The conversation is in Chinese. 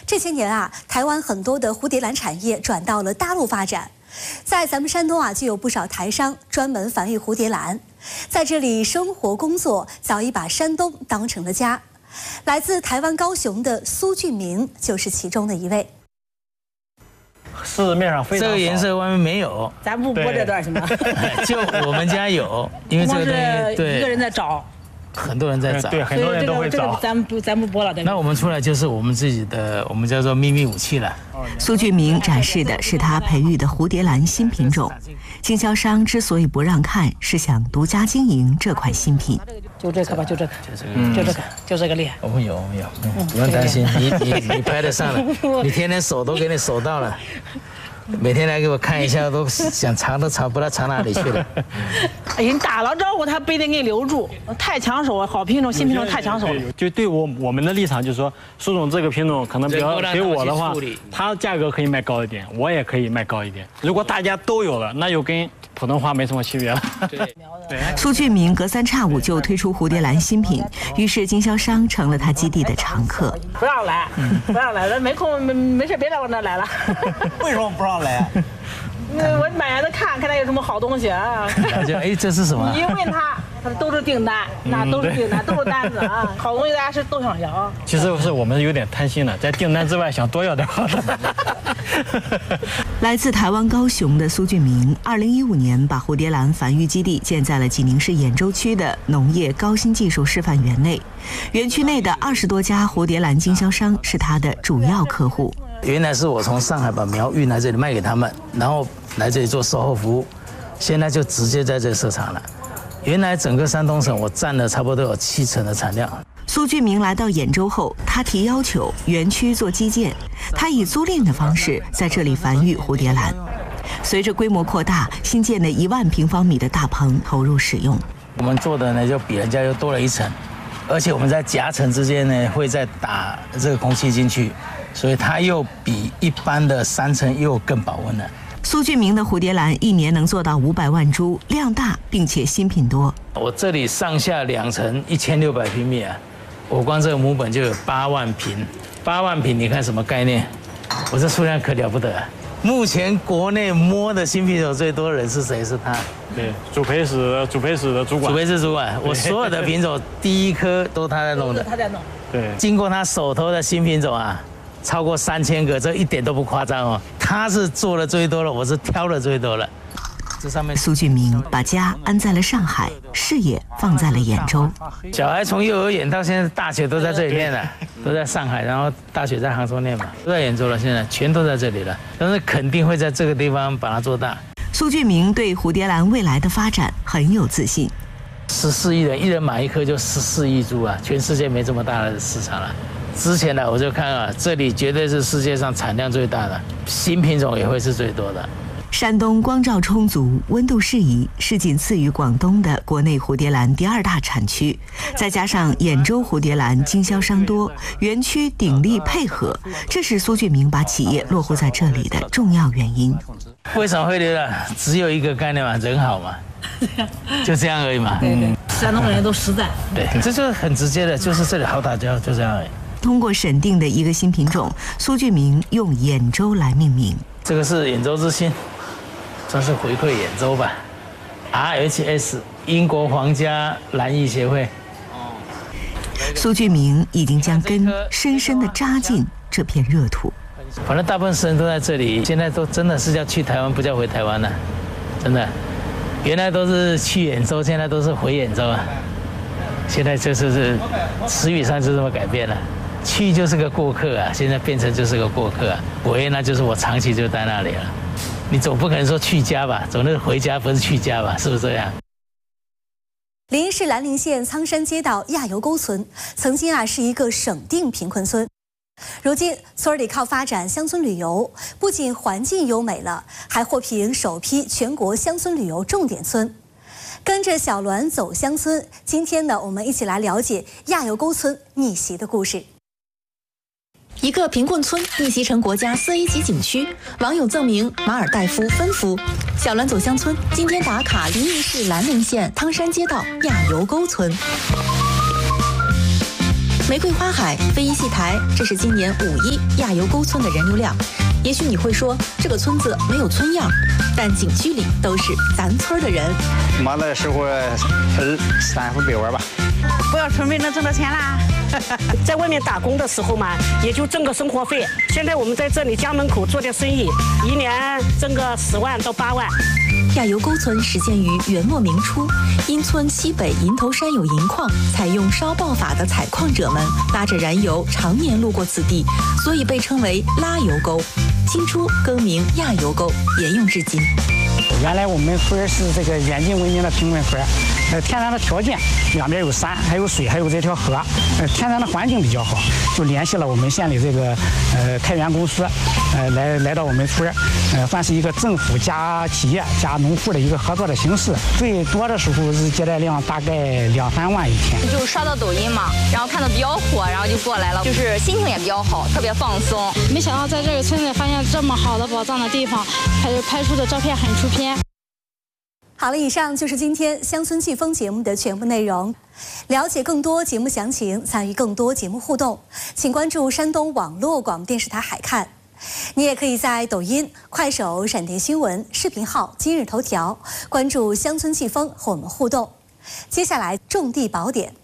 这些年啊，台湾很多的蝴蝶兰产业转到了大陆发展，在咱们山东啊，就有不少台商专门繁育蝴蝶兰，在这里生活工作，早已把山东当成了家。来自台湾高雄的苏俊明就是其中的一位。 市面上非常少， 这个颜色外面没有， 咱不播这段行吗？ 就我们家有，因为这个东西对一个人在找。 很多人在找， 对，很多人都会找。 咱不播了。 那我们出来就是我们自己的，我们叫做秘密武器了。 苏俊明展示的是他培育的蝴蝶兰新品种，经销商之所以不让看，是想独家经营这款新品。 就这个吧，就这个厉害。 我们有，不用担心，你拍得上了，你天天手都给你手到了。 每天来给我看一下，都想藏都藏不知道藏哪里去了。 哎呀，你打了招呼，他不一定给你留住，太抢手了，好品种、新品种太抢手了。 就对我们的立场就是说，苏总这个品种可能比较给我的话，它价格可以卖高一点，我也可以卖高一点。如果大家都有了，那就跟普通话没什么区别了。对。 苏俊明隔三差五就推出蝴蝶兰新品，于是经销商成了他基地的常客。 不让来，不让来，没空没事别来我那来了。 为什么不让来？ 我买来的看他有什么好东西啊。 就哎，这是什么？ 你问他都是订单，那都是订单，都是单子啊。好东西大家是都想要。 其实是我们有点贪心了，在订单之外想多要点好的。 来自台湾高雄的苏俊明，2015年把蝴蝶兰繁育基地建在了济宁市兖州区的农业高新技术示范园内。园区内的20多家蝴蝶兰经销商是他的主要客户。 原来是我从上海把苗运来这里卖给他们，然后来这里做售后服务，现在就直接在这里设厂了。原来整个山东省我占了差不多有70%的产量。 苏俊明来到兖州后，他提要求园区做基建，他以租赁的方式在这里繁育蝴蝶兰。随着规模扩大，新建的1万平方米的大棚投入使用。 我们做的呢，就比人家又多了一层，而且我们在夹层之间呢，会再打这个空气进去，所以它又比一般的3层又更保温了。 苏俊明的蝴蝶兰一年能做到500万株，量大并且新品多。 我这里上下2层1600平米啊，我光这个母本就有8万瓶，8万瓶，你看什么概念？我这数量可了不得啊！目前国内摸的新品种最多的人是谁？是他。 对，主培室的主管。 主培室主管，我所有的品种第一颗都他在弄的。 他在弄。 对。经过他手头的新品种啊，超过3000个，这一点都不夸张哦。他是做的最多了，我是挑的最多了。这上面苏俊明把家安在了上海，事业放在了兖州。 小孩从幼儿园到现在大学都在这里念了，都在上海，然后大学在杭州念嘛，都在兖州了，现在全都在这里了。但是肯定会在这个地方把它做大。 苏俊明对蝴蝶兰未来的发展很有自信。 14亿人，一人买一颗就14亿株啊，全世界没这么大的市场了。之前呢，我就看啊，这里绝对是世界上产量最大的，新品种也会是最多的。 山东光照充足，温度适宜，是仅次于广东的国内蝴蝶兰第2大产区。再加上兖州蝴蝶兰经销商多，园区鼎力配合，这是苏俊明把企业落户在这里的重要原因。 为什么会留了？只有一个概念嘛，人好嘛，就这样而已嘛。 山东人都实在。 对，这就是很直接的，就是这里好打交，就这样而已。 通过审定的一个新品种，苏俊明用兖州来命名。 这个是兖州之星。算是回馈兖州吧 ，RHS 英国皇家兰艺协会。 苏俊明已经将根深深地扎进这片热土。 反正大部分人都在这里，现在都真的是要去台湾，不叫回台湾了，真的。原来都是去兖州，现在都是回兖州啊。现在就是词语上就这么改变了，去就是个过客啊，现在变成就是个过客啊，回那就是我长期就在那里了。你总不可能说去家吧，总是回家，不是去家吧？是不是这样？ 临沂市兰陵县苍山街道亚游沟村，曾经是一个省定贫困村。如今，村里靠发展乡村旅游，不仅环境优美了，还获评首批全国乡村旅游重点村。跟着小栾走乡村，今天呢，我们一起来了解亚游沟村逆袭的故事。 一个贫困村逆袭成国家4A级景区，网友赠名马尔代夫芬夫。小栾走乡村，今天打卡临沂市兰陵县苍山街道亚游沟村。 玫瑰花海、飞鱼戏台，这是今年5·1亚游沟村的人流量。也许你会说，这个村子没有村样，但景区里都是咱村的人。 忙的时候3伏北玩吧。 不要纯粹能挣到钱啦。 在外面打工的时候嘛，也就挣个生活费。现在我们在这里家门口做点生意，一年挣个10万到8万。 亚游沟村始建于元末明初，因村西北银头山有银矿，采用烧爆法的采矿者们拉着燃油常年路过此地，所以被称为拉油沟。清初更名亚游沟，沿用至今。 原来我们村是这个远近闻名的贫困村，天然的条件，两边有山，还有水，还有这条河，天然的环境比较好，就联系了我们县里这个开源公司，来到我们村，算是一个政府加企业加农户的一个合作的形式。最多的时候是接待量大概2-3万一天。 就刷到抖音嘛，然后看到比较火，然后就过来了，就是心情也比较好，特别放松。 没想到在这个村子发现这么好的宝藏的地方，拍出的照片很出片。 好了，以上就是今天《乡村季风》节目的全部内容。了解更多节目详情，参与更多节目互动，请关注山东网络广播电视台海看。你也可以在抖音、快手、闪电新闻、视频号、今日头条关注《乡村季风》和我们互动。接下来，种地宝典。